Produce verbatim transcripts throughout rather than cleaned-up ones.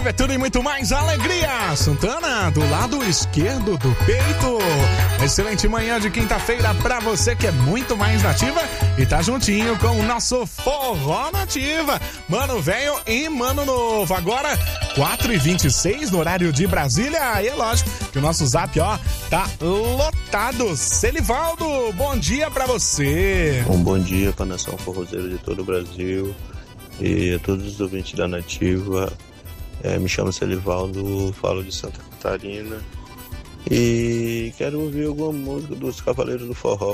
É tudo e muito mais alegria. Santana, do lado esquerdo do peito. Excelente manhã de quinta-feira pra você que é muito mais nativa e tá juntinho com o nosso Forró Nativa. Mano velho e mano novo. Agora, quatro e vinte e seis no horário de Brasília. E é lógico que o nosso zap, ó, tá lotado. Celivaldo, bom dia pra você. Um bom dia pra nação forrozeira de todo o Brasil e a todos os ouvintes da Nativa. É, me chamo Celivaldo, falo de Santa Catarina e quero ouvir alguma música dos Cavaleiros do Forró.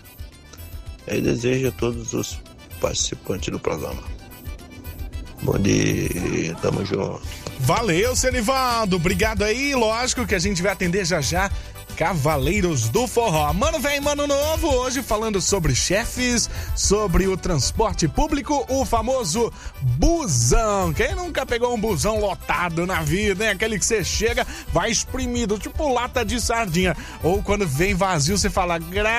E desejo a todos os participantes do programa. Bom dia, tamo junto. Valeu, Celivaldo, obrigado aí. Lógico que a gente vai atender já já Cavaleiros do Forró. Mano vem, mano novo, hoje falando sobre chefes, sobre o transporte público, o famoso busão. Quem nunca pegou um busão lotado na vida, hein? Aquele que você chega, vai exprimido, tipo lata de sardinha. Ou quando vem vazio, você fala,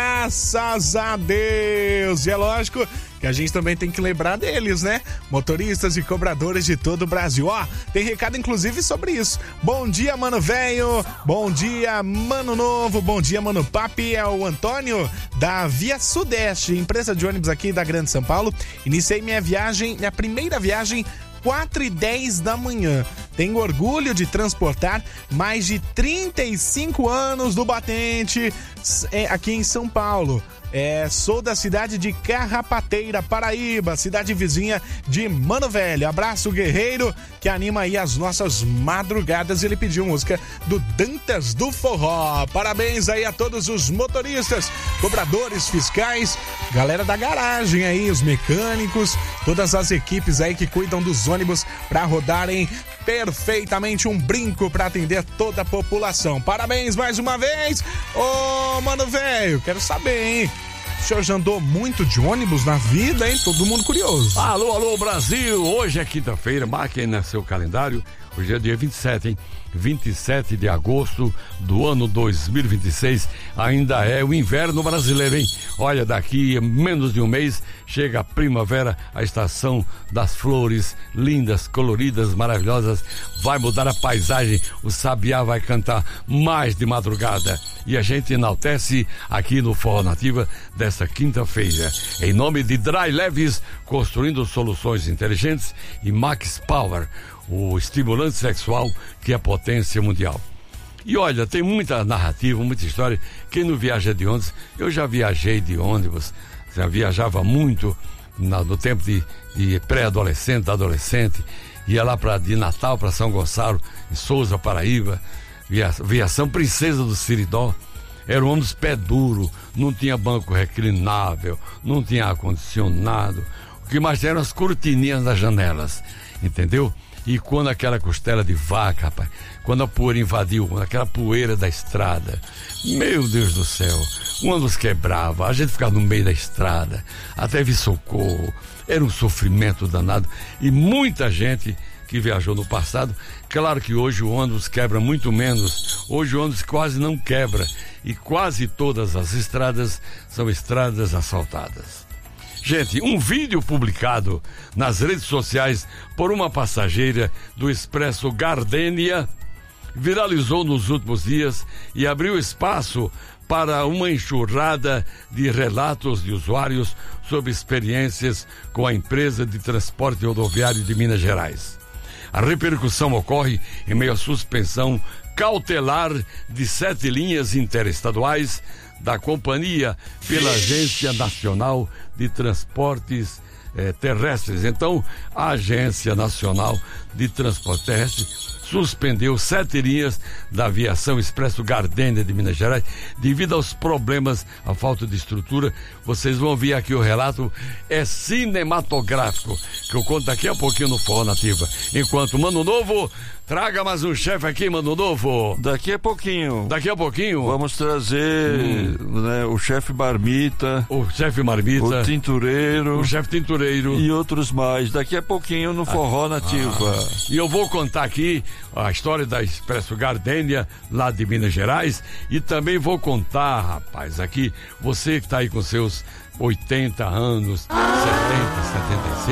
graças a Deus. E é lógico que a gente também tem que lembrar deles, né? Motoristas e cobradores de todo o Brasil. Ó, tem recado inclusive sobre isso. Bom dia, mano velho. Bom dia, mano novo. Bom dia, mano papi. É o Antônio da Via Sudeste, empresa de ônibus aqui da Grande São Paulo. Iniciei minha viagem, minha primeira viagem quatro e dez da manhã. Tenho orgulho de transportar mais de trinta e cinco anos do batente aqui em São Paulo. É, sou da cidade de Carrapateira, Paraíba, cidade vizinha de Mano Velho. Abraço, guerreiro, que anima aí as nossas madrugadas. Ele pediu música do Dantas do Forró. Parabéns aí a todos os motoristas, cobradores, fiscais, galera da garagem aí, os mecânicos, todas as equipes aí que cuidam dos ônibus para rodarem perfeitamente. Um brinco para atender toda a população. Parabéns mais uma vez. Ô, Mano Velho, quero saber, hein? O senhor já andou muito de ônibus na vida, hein? Todo mundo curioso. Alô, alô, Brasil! Hoje é quinta-feira, marquem no seu calendário. Hoje é dia vinte e sete, hein? vinte e sete de agosto do ano dois mil e vinte e seis. Ainda é o inverno brasileiro, hein? Olha, daqui a menos de um mês chega a primavera, a estação das flores lindas, coloridas, maravilhosas. Vai mudar a paisagem, o sabiá vai cantar mais de madrugada. E a gente enaltece aqui no Forró Nativa desta quinta-feira. Em nome de Dry Leves, construindo soluções inteligentes, e Max Power, o estimulante sexual que é potência mundial. E olha, tem muita narrativa, muita história. Quem não viaja de ônibus, eu já viajei de ônibus, já viajava muito na, no tempo de, de pré-adolescente, adolescente, ia lá pra, de Natal para São Gonçalo, em Souza, Paraíba, via, viação Princesa do Siridó. Era um ônibus pé duro, não tinha banco reclinável, não tinha ar-condicionado. O que mais tinha eram as cortininhas das janelas, entendeu? E quando aquela costela de vaca, rapaz, quando a poeira invadiu, aquela poeira da estrada, meu Deus do céu, o ônibus quebrava, a gente ficava no meio da estrada, até vir socorro, era um sofrimento danado. E muita gente que viajou no passado, claro que hoje o ônibus quebra muito menos, hoje o ônibus quase não quebra, e quase todas as estradas são estradas asfaltadas. Gente, um vídeo publicado nas redes sociais por uma passageira do Expresso Gardênia viralizou nos últimos dias e abriu espaço para uma enxurrada de relatos de usuários sobre experiências com a empresa de transporte rodoviário de Minas Gerais. A repercussão ocorre em meio à suspensão cautelar de sete linhas interestaduais da companhia pela Agência Nacional de Transportes eh, Terrestres. Então, a Agência Nacional de Transportes Terrestres suspendeu sete linhas da aviação Expresso Gardênia de Minas Gerais devido aos problemas, à falta de estrutura. Vocês vão ver aqui o relato, é cinematográfico, que eu conto daqui a pouquinho no Forró Nativa. Enquanto Mano Novo, traga mais um chefe aqui, Mano Novo. Daqui a pouquinho. Daqui a pouquinho. Vamos trazer hum. né, o chefe Marmita. O chefe Marmita. O tintureiro. O chefe tintureiro. E outros mais. Daqui a pouquinho no Forró ah. Nativa. Ah. E eu vou contar aqui a história da Expresso Gardênia, lá de Minas Gerais, e também vou contar, rapaz, aqui, você que está aí com seus oitenta anos, setenta, setenta e seis,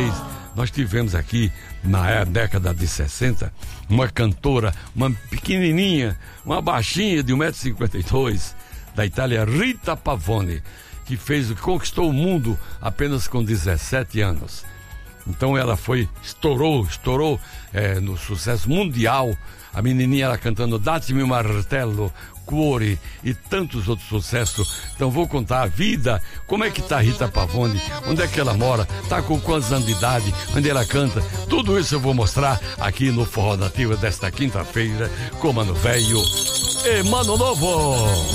Nós tivemos aqui, na década de sessenta, uma cantora, uma pequenininha, uma baixinha de um metro e cinquenta e dois, da Itália, Rita Pavone, que fez, que conquistou o mundo apenas com dezessete anos. Então ela foi, estourou, estourou é, no sucesso mundial. A menininha ela cantando Date-me martello, Cuore e tantos outros sucessos. Então vou contar a vida, como é que tá a Rita Pavone, onde é que ela mora, tá com quantos anos de idade, onde ela canta. Tudo isso eu vou mostrar aqui no Forró Nativa desta quinta-feira com Mano Velho e Mano Novo.